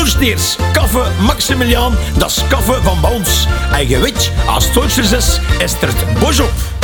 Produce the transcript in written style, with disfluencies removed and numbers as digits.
Voorsteers, kaffe Maximiliaan, dat is kaffe van bij ons. En je weet, als het Duitsers is er het bos op.